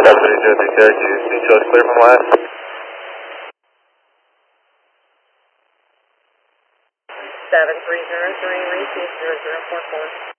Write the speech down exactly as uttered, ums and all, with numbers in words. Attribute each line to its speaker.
Speaker 1: seven three zero three, you see shows clear from last.
Speaker 2: seven three zero three, repeat zero zero four four.